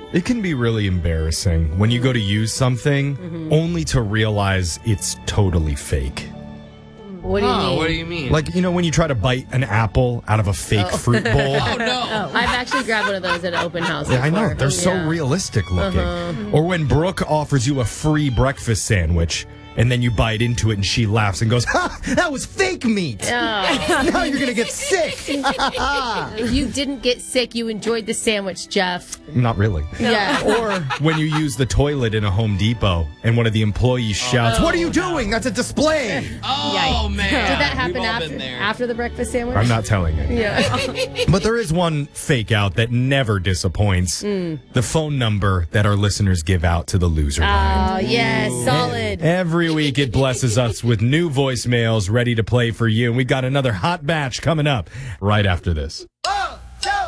It can be really embarrassing when you go to use something only to realize it's totally fake. What do you mean? What do you mean? Like, when you try to bite an apple out of a fake fruit bowl. Oh, no. I've actually grabbed one of those at an open house. Yeah, I know. before. They're so realistic looking. Or when Brooke offers you a free breakfast sandwich, and then you bite into it and she laughs and goes, "Ha! That was fake meat. Oh. Now you're going to get sick." If you didn't get sick, you enjoyed the sandwich, Jeff. Not really. Yeah. Or when you use the toilet in a Home Depot and one of the employees shouts, "What are you doing? That's a display." Oh, man. Did that happen We've all been there. after the breakfast sandwich? I'm not telling you. Yeah. But there is one fake out that never disappoints. The phone number that our listeners give out to the loser line. Oh, yes. Solid. Every week it blesses us with new voicemails ready to play for you. And we've got another hot batch coming up right after this.